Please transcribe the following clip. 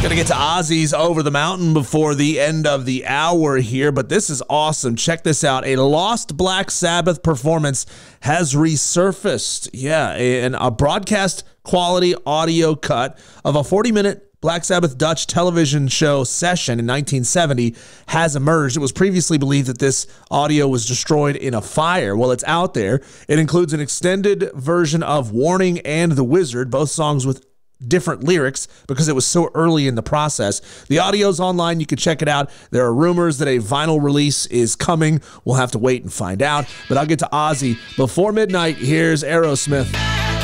Gonna get to Ozzy's Over the Mountain before the end of the hour here, but this is awesome. Check this out. A lost Black Sabbath performance has resurfaced. Yeah, and a broadcast quality audio cut of a 40-minute Black Sabbath Dutch television show session in 1970 has emerged. It was previously believed that this audio was destroyed in a fire. Well, it's out there. It includes an extended version of Warning and The Wizard, both songs with different lyrics because it was so early in the process. The audio's online. You can check it out. There are rumors that a vinyl release is coming. We'll have to wait and find out. But I'll get to Ozzy before midnight. Here's Aerosmith.